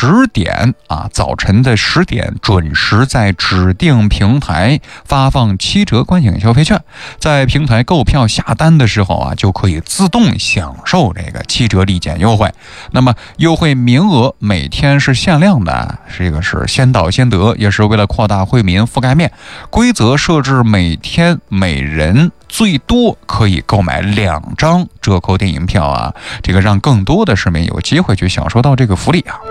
10点啊，早晨的10点准时在指定平台发放7折观影消费券，在平台购票下单的时候啊，就可以自动享受这个7折立减优惠。那么优惠名额每天是限量的，这个是先到先得，也是为了扩大惠民覆盖面。规则设置每天每人最多可以购买2张折扣电影票啊，这个让更多的市民有机会去享受到这个福利啊。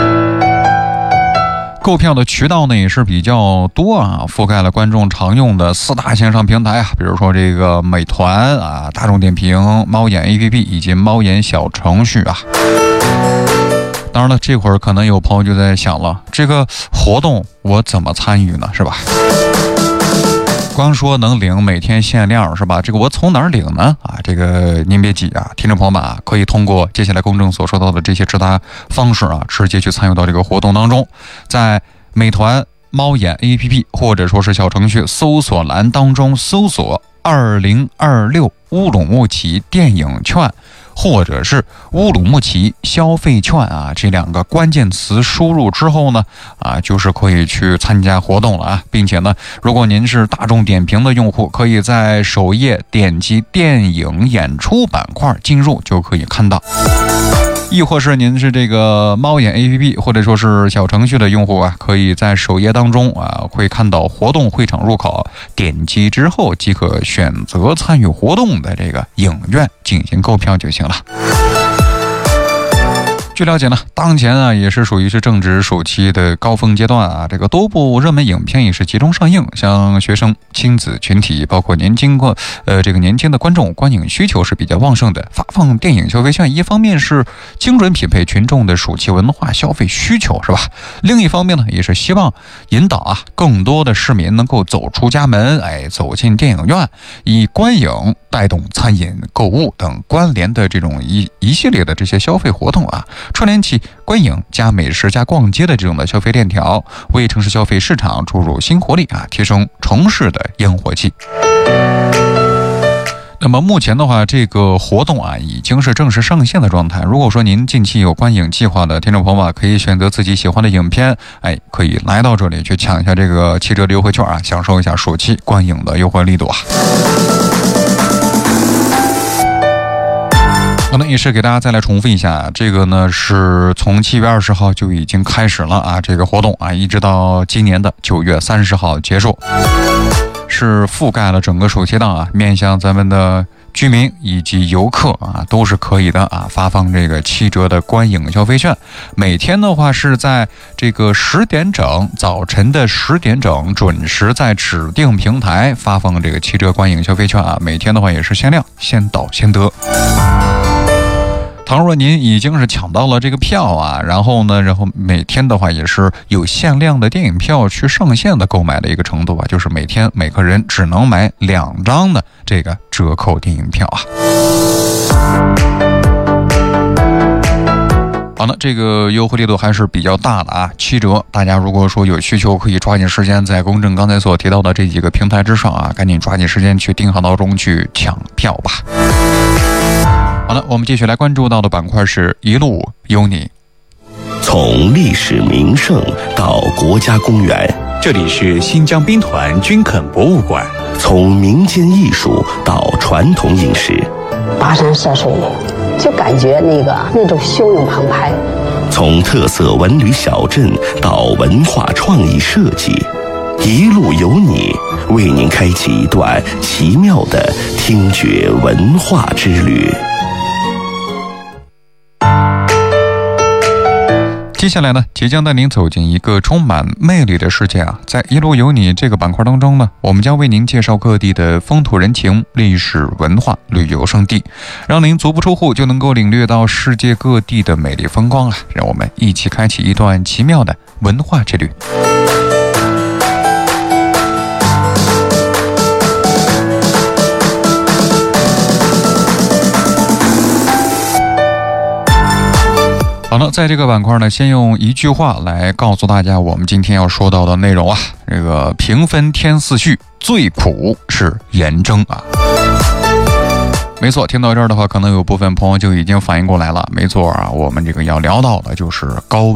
购票的渠道呢也是比较多啊，覆盖了观众常用的4大线上平台啊，比如说这个美团啊、大众点评、猫眼 APP 以及猫眼小程序啊。当然了，这会儿可能有朋友就在想了，这个活动我怎么参与呢，是吧？光说能领每天限量是吧？这个我从哪儿领呢？啊，这个您别急啊，听众朋友们啊，可以通过接下来公众所说到的这些直达方式啊，直接去参与到这个活动当中。在美团、猫眼 APP 或者说是小程序搜索栏当中搜索2026乌鲁木齐电影券，或者是乌鲁木齐消费券啊，这2个关键词输入之后呢，啊，就是可以去参加活动了啊，并且呢，如果您是大众点评的用户，可以在首页点击电影演出板块进入，就可以看到。亦或是您是这个猫眼 APP 或者说是小程序的用户啊，可以在首页当中啊会看到活动会场入口，点击之后即可选择参与活动的这个影院进行购票就行了。据了解呢，当前啊也是属于是正值暑期的高峰阶段啊，这个多部热门影片也是集中上映，像学生、亲子群体，包括年轻的观众观影需求是比较旺盛的。发放电影消费券，一方面是精准匹配群众的暑期文化消费需求，是吧？另一方面呢，也是希望引导啊更多的市民能够走出家门，走进电影院，以观影带动餐饮、购物等关联的这种一系列的这些消费活动啊。串联起观影加美食加逛街的这种的消费链条，为城市消费市场注入新活力啊，提升城市的烟火气。那么目前的话，这个活动啊已经是正式上线的状态。如果说您近期有观影计划的听众朋友啊，可以选择自己喜欢的影片，可以来到这里去抢一下这个7折的优惠券啊，享受一下暑期观影的优惠力度啊。可能也是给大家再来重复一下，这个呢是从7月20号就已经开始了啊，这个活动啊，一直到今年的9月30号结束，是覆盖了整个暑期档啊，面向咱们的居民以及游客啊，都是可以的啊，发放这个7折的观影消费券。每天的话是在这个10点整，早晨的10点整准时在指定平台发放这个7折观影消费券啊，每天的话也是限量，先到先得。倘若您已经是抢到了这个票啊，然后每天的话也是有限量的电影票去上线的购买的一个程度啊，就是每天每个人只能买2张的这个折扣电影票啊。好了，这个优惠力度还是比较大的啊，7折，大家如果说有需求，可以抓紧时间在公正刚才所提到的这几个平台之上啊，赶紧抓紧时间去定好闹钟去抢票吧。好了，我们继续来关注到的板块是一路有你。 从历史名胜到国家公园， 这里是新疆兵团军垦博物馆。 从民间艺术到传统饮食， 跋山涉水，就感觉那种汹涌澎湃。 从特色文旅小镇到文化创意设计，一路有你，为您开启一段奇妙的听觉文化之旅。 接下来呢，即将带您走进一个充满魅力的世界啊！在一路有你这个板块当中呢，我们将为您介绍各地的风土人情、历史文化、旅游胜地，让您足不出户就能够领略到世界各地的美丽风光啊！让我们一起开启一段奇妙的文化之旅。好了，在这个板块呢，先用一句话来告诉大家我们今天要说到的内容啊。这个平分天似絮，最苦是盐蒸啊。没错，听到这儿的话，可能有部分朋友就已经反应过来了。没错啊，我们这个要聊到的就是高